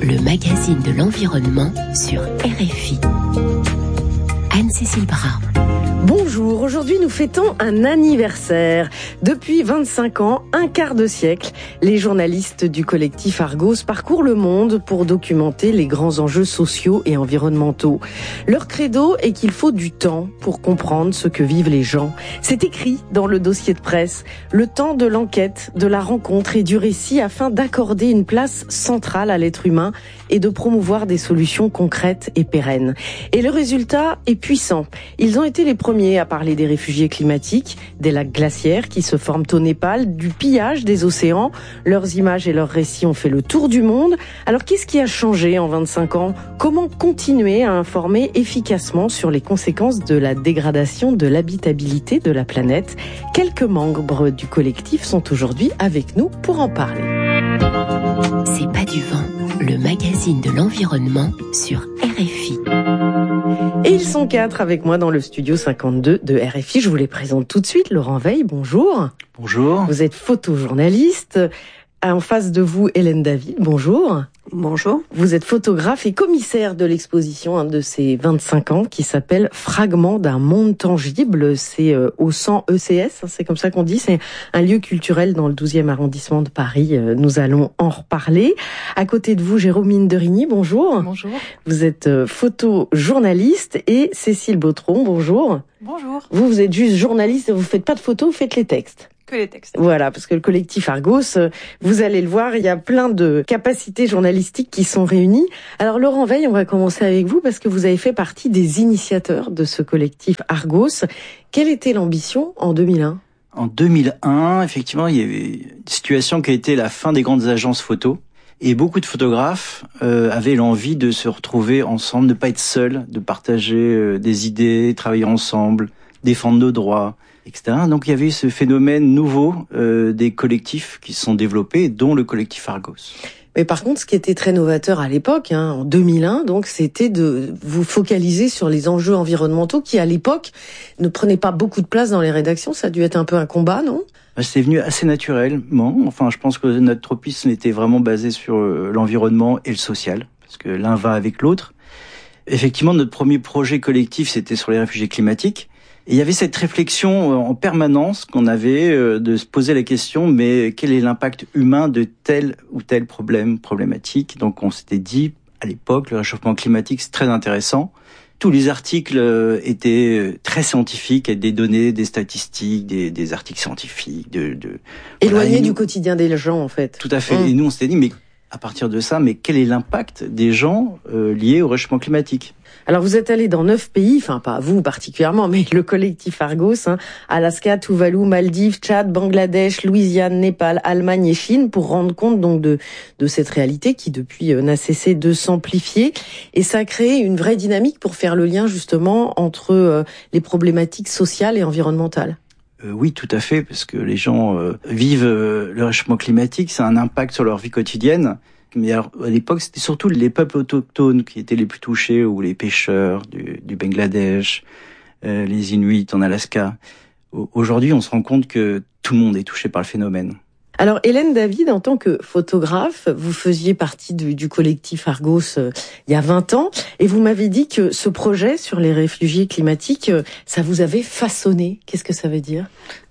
le magazine de l'environnement sur RFI. Anne-Cécile Brun. Bonjour, aujourd'hui nous fêtons un anniversaire. Depuis 25 ans, un quart de siècle, les journalistes du collectif Argos parcourent le monde pour documenter les grands enjeux sociaux et environnementaux. Leur credo est qu'il faut du temps pour comprendre ce que vivent les gens. C'est écrit dans le dossier de presse. Le temps de l'enquête, de la rencontre et du récit afin d'accorder une place centrale à l'être humain et de promouvoir des solutions concrètes et pérennes. Et le résultat est puissant. Ils ont été les premiers à parler des réfugiés climatiques, des lacs glaciaires qui se forment au Népal, du pillage des océans. Leurs images et leurs récits ont fait le tour du monde. Alors qu'est-ce qui a changé en 25 ans ? Comment continuer à informer efficacement sur les conséquences de la dégradation de l'habitabilité de la planète ? Quelques membres du collectif sont aujourd'hui avec nous pour en parler. C'est pas du vent, le magazine de l'environnement sur RFI. Et ils sont 4 avec moi dans le studio 52 de RFI. Je vous les présente tout de suite. Laurent Veil, bonjour. Bonjour. Vous êtes photojournaliste. En face de vous, Hélène David, bonjour. Bonjour. Vous êtes photographe et commissaire de l'exposition de ces 25 ans qui s'appelle Fragments d'un monde tangible. C'est au 100 ECS, c'est comme ça qu'on dit. C'est un lieu culturel dans le 12e arrondissement de Paris. Nous allons en reparler. À côté de vous, Jérôme Derigny, bonjour. Bonjour. Vous êtes photojournaliste et Cécile Bautron, bonjour. Bonjour. Vous êtes juste journaliste et vous faites pas de photos, vous faites les textes. Que les textes. Voilà, parce que le collectif Argos, vous allez le voir, il y a plein de capacités journalistiques qui sont réunies. Alors Laurent Veil, on va commencer avec vous parce que vous avez fait partie des initiateurs de ce collectif Argos. Quelle était l'ambition en 2001 ? En 2001, effectivement, il y avait une situation qui a été la fin des grandes agences photo. Et beaucoup de photographes avaient l'envie de se retrouver ensemble, de ne pas être seuls, de partager des idées, travailler ensemble, défendre nos droits, etc. Donc il y avait ce phénomène nouveau des collectifs qui se sont développés, dont le collectif Argos. Mais par contre, ce qui était très novateur à l'époque, en 2001, donc, c'était de vous focaliser sur les enjeux environnementaux qui, à l'époque, ne prenaient pas beaucoup de place dans les rédactions. Ça a dû être un peu un combat, non ? C'est venu assez naturellement. Enfin, je pense que notre tropisme était vraiment basé sur l'environnement et le social, parce que l'un va avec l'autre. Effectivement, notre premier projet collectif, c'était sur les réfugiés climatiques. Et il y avait cette réflexion en permanence qu'on avait de se poser la question, mais quel est l'impact humain de tel ou tel problématique ? Donc on s'était dit, à l'époque, le réchauffement climatique, c'est très intéressant. Tous les articles étaient très scientifiques, avec des données, des statistiques, des articles scientifiques. Éloignés du quotidien des gens, en fait. Tout à fait. Et nous, on s'était dit, mais à partir de ça, mais quel est l'impact des gens liés au réchauffement climatique ? Alors vous êtes allé dans 9 pays, enfin pas vous particulièrement, mais le collectif Argos, Alaska, Tuvalu, Maldives, Tchad, Bangladesh, Louisiane, Népal, Allemagne et Chine, pour rendre compte donc de cette réalité qui depuis n'a cessé de s'amplifier. Et ça a créé une vraie dynamique pour faire le lien justement entre les problématiques sociales et environnementales. Oui, tout à fait, parce que les gens vivent le réchauffement climatique, ça a un impact sur leur vie quotidienne. Mais alors, à l'époque, c'était surtout les peuples autochtones qui étaient les plus touchés, ou les pêcheurs du Bangladesh, les Inuits en Alaska. Aujourd'hui, on se rend compte que tout le monde est touché par le phénomène. Alors, Hélène David, en tant que photographe, vous faisiez partie du collectif Argos il y a 20 ans, et vous m'avez dit que ce projet sur les réfugiés climatiques, ça vous avait façonné. Qu'est-ce que ça veut dire ?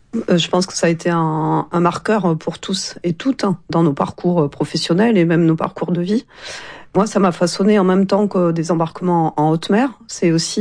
Je pense que ça a été un marqueur pour tous et toutes dans nos parcours professionnels et même nos parcours de vie. Moi, ça m'a façonné en même temps que des embarquements en haute mer. C'est aussi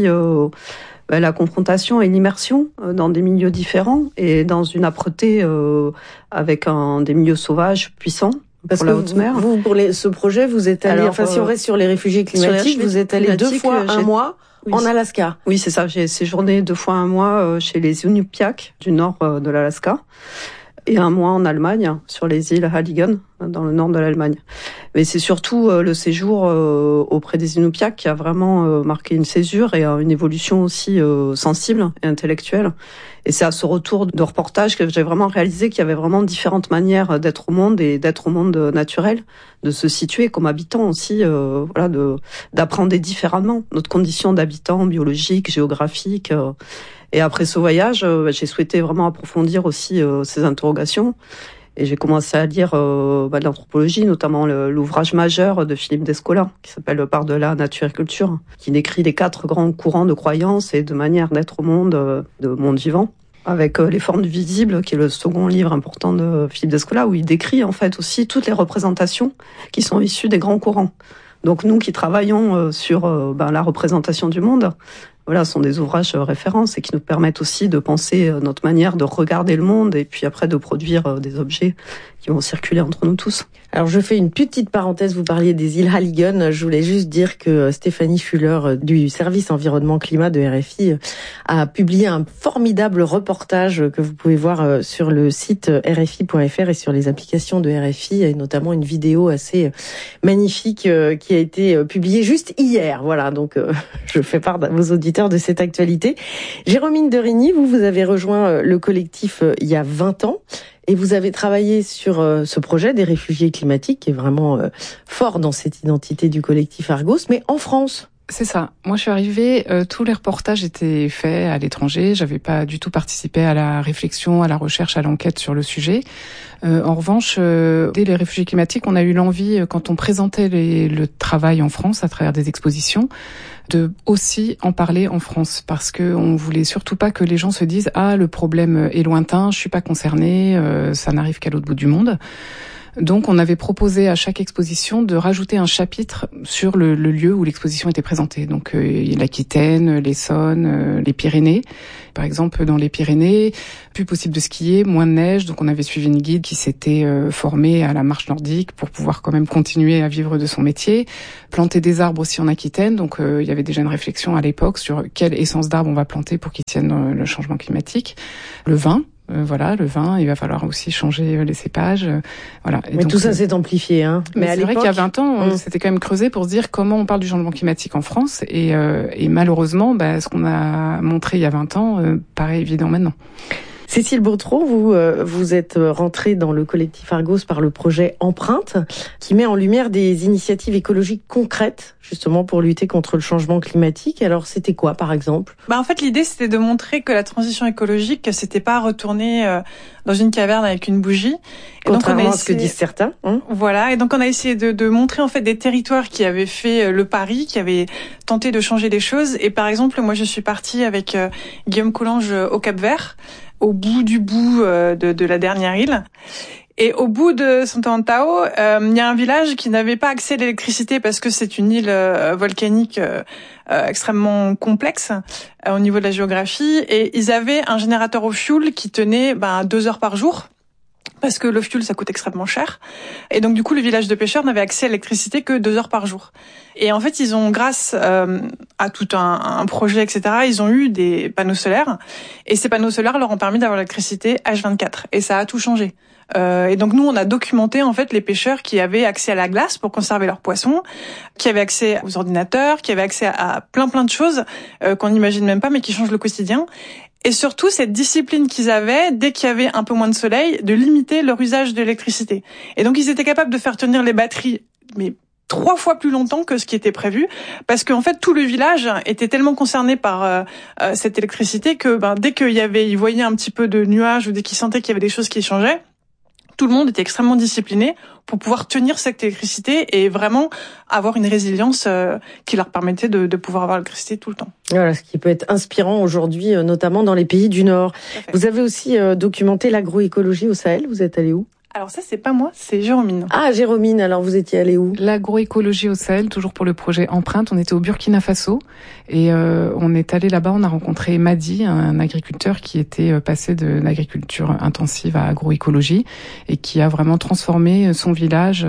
la confrontation et l'immersion dans des milieux différents et dans une âpreté avec des milieux sauvages puissants. Parce pour la que haute mer. Vous, pour ce projet, vous êtes allé, si on reste sur les réfugiés climatiques, vous êtes allé 2 fois un mois en Alaska. Oui, c'est ça. J'ai séjourné 2 fois un mois chez les Inupiaq du nord de l'Alaska et un mois en Allemagne, sur les îles Halligen, dans le nord de l'Allemagne. Mais c'est surtout le séjour auprès des Inupiaq qui a vraiment marqué une césure et une évolution aussi sensible et intellectuelle. Et c'est à ce retour de reportage que j'ai vraiment réalisé qu'il y avait vraiment différentes manières d'être au monde et d'être au monde naturel, de se situer comme habitant aussi, d'apprendre différemment notre condition d'habitant biologique, géographique. Et après ce voyage, j'ai souhaité vraiment approfondir aussi ces interrogations. Et j'ai commencé à lire de l'anthropologie, notamment l'ouvrage majeur de Philippe Descola, qui s'appelle Par-delà nature et culture, qui décrit les 4 grands courants de croyances et de manière d'être au monde, de monde vivant, avec les formes du visible, qui est le second livre important de Philippe Descola, où il décrit en fait aussi toutes les représentations qui sont issues des grands courants. Donc nous qui travaillons sur la représentation du monde, voilà, ce sont des ouvrages références et qui nous permettent aussi de penser notre manière de regarder le monde et puis après de produire des objets qui vont circuler entre nous tous. Alors je fais une petite parenthèse, vous parliez des îles Halligen, je voulais juste dire que Stéphanie Fuller du service environnement climat de RFI a publié un formidable reportage que vous pouvez voir sur le site rfi.fr et sur les applications de RFI, et notamment une vidéo assez magnifique qui a été publiée juste hier. Voilà, donc je fais part à vos auditeurs de cette actualité. Jérôme de Rigny, vous avez rejoint le collectif il y a 20 ans. Et vous avez travaillé sur ce projet des réfugiés climatiques, qui est vraiment fort dans cette identité du collectif Argos, mais en France. C'est ça. Moi, je suis arrivée, tous les reportages étaient faits à l'étranger. J'avais pas du tout participé à la réflexion, à la recherche, à l'enquête sur le sujet. En revanche, dès les réfugiés climatiques, on a eu l'envie, quand on présentait le travail en France à travers des expositions, de aussi en parler en France, parce que on voulait surtout pas que les gens se disent le problème est lointain, je suis pas concerné, ça n'arrive qu'à l'autre bout du monde. Donc on avait proposé à chaque exposition de rajouter un chapitre sur le lieu où l'exposition était présentée. Donc l'Aquitaine, l'Essonne, les Pyrénées. Par exemple, dans les Pyrénées, plus possible de skier, moins de neige. Donc on avait suivi une guide qui s'était formée à la marche nordique pour pouvoir quand même continuer à vivre de son métier. Planter des arbres aussi en Aquitaine. Donc il y avait déjà une réflexion à l'époque sur quelle essence d'arbres on va planter pour qu'ils tiennent le changement climatique. Le vin. Le vin, il va falloir aussi changer les cépages. Voilà. Et mais donc, tout ça s'est amplifié, hein. Mais c'est vrai qu'il y a 20 ans, on s'était quand même creusé pour se dire comment on parle du changement climatique en France. Et malheureusement, ce qu'on a montré il y a 20 ans paraît évident maintenant. Cécile Bautreau, vous êtes rentrée dans le collectif Argos par le projet Empreinte, qui met en lumière des initiatives écologiques concrètes, justement pour lutter contre le changement climatique. Alors, c'était quoi, par exemple ? En fait, l'idée, c'était de montrer que la transition écologique, c'était pas retourner dans une caverne avec une bougie. Et contrairement donc, à ce que disent certains. Voilà. Et donc, on a essayé de montrer, en fait, des territoires qui avaient fait le pari, qui avaient tenté de changer les choses. Et par exemple, moi, je suis partie avec Guillaume Coulange au Cap-Vert, au bout du bout de la dernière île. Et au bout de Santo Antão, il y a un village qui n'avait pas accès à l'électricité parce que c'est une île volcanique extrêmement complexe au niveau de la géographie. Et ils avaient un générateur au fioul qui tenait 2 heures par jour. Parce que le fioul, ça coûte extrêmement cher. Et donc, du coup, le village de pêcheurs n'avait accès à l'électricité que 2 heures par jour. Et en fait, ils ont, grâce à tout un projet, etc., ils ont eu des panneaux solaires. Et ces panneaux solaires leur ont permis d'avoir l'électricité H24. Et ça a tout changé. Et donc, nous, on a documenté, en fait, les pêcheurs qui avaient accès à la glace pour conserver leurs poissons, qui avaient accès aux ordinateurs, qui avaient accès à plein de choses qu'on n'imagine même pas, mais qui changent le quotidien. Et surtout, cette discipline qu'ils avaient, dès qu'il y avait un peu moins de soleil, de limiter leur usage de l'électricité. Et donc, ils étaient capables de faire tenir les batteries, mais 3 fois plus longtemps que ce qui était prévu, parce qu'en fait, tout le village était tellement concerné par cette électricité que dès ils voyaient un petit peu de nuages ou dès qu'ils sentaient qu'il y avait des choses qui changeaient, tout le monde était extrêmement discipliné pour pouvoir tenir cette électricité et vraiment avoir une résilience qui leur permettait de pouvoir avoir l'électricité tout le temps. Voilà, ce qui peut être inspirant aujourd'hui, notamment dans les pays du Nord. Vous avez aussi documenté l'agroécologie au Sahel. Vous êtes allé où ? Alors ça, c'est pas moi, c'est Jérôme. Ah, Jérôme, alors vous étiez allé où ? L'agroécologie au Sahel, toujours pour le projet Empreinte. On était au Burkina Faso et on est allé là-bas, on a rencontré Madi, un agriculteur qui était passé de l'agriculture intensive à agroécologie et qui a vraiment transformé son village.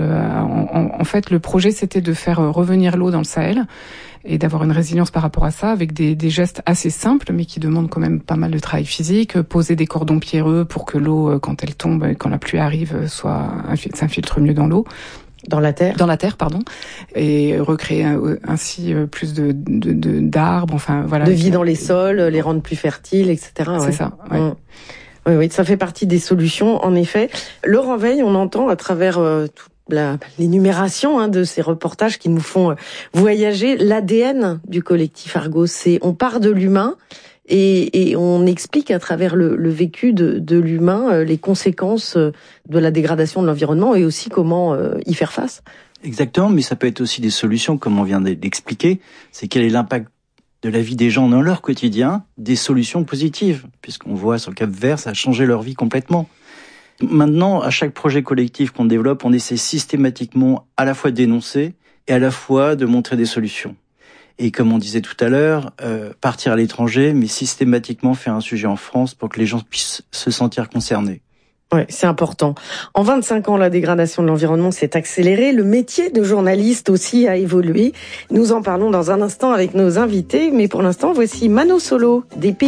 En fait, le projet, c'était de faire revenir l'eau dans le Sahel et d'avoir une résilience par rapport à ça avec des gestes assez simples mais qui demandent quand même pas mal de travail physique, poser des cordons pierreux pour que l'eau, quand elle tombe, quand la pluie arrive, s'infiltre mieux dans l'eau. Dans la terre, pardon. Et recréer ainsi plus d'arbres, enfin voilà. De vie dans les sols, les rendre plus fertiles, etc. C'est ça, ouais. Oui, ça fait partie des solutions, en effet. Laurent Veil, on entend à travers toute l'énumération de ces reportages qui nous font voyager l'ADN du collectif Argos. On part de l'humain et on explique à travers le vécu de l'humain les conséquences de la dégradation de l'environnement et aussi comment y faire face. Exactement, mais ça peut être aussi des solutions, comme on vient d'expliquer. C'est quel est l'impact de la vie des gens dans leur quotidien, des solutions positives, puisqu'on voit sur le Cap-Vert, ça a changé leur vie complètement. Maintenant, à chaque projet collectif qu'on développe, on essaie systématiquement à la fois de dénoncer et à la fois de montrer des solutions. Et comme on disait tout à l'heure, partir à l'étranger, mais systématiquement faire un sujet en France pour que les gens puissent se sentir concernés. Ouais, c'est important. En 25 ans, la dégradation de l'environnement s'est accélérée. Le métier de journaliste aussi a évolué. Nous en parlons dans un instant avec nos invités. Mais pour l'instant, voici Mano Solo, des pays